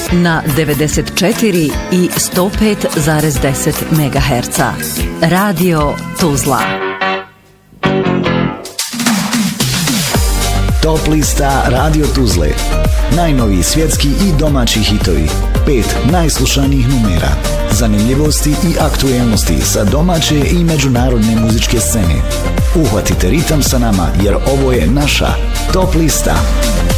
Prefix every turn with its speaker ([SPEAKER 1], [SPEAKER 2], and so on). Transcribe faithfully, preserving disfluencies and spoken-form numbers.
[SPEAKER 1] na devedeset četiri i sto pet zarez deset megaherca. Radio Tuzla.
[SPEAKER 2] Top lista Radio Tuzle. Najnoviji svjetski i domaći hitovi. Pet najslušanijih numera. Zanimljivosti i aktuelnosti sa domaće i međunarodne muzičke scene. Uhvatite ritam sa nama jer ovo je naša Top lista.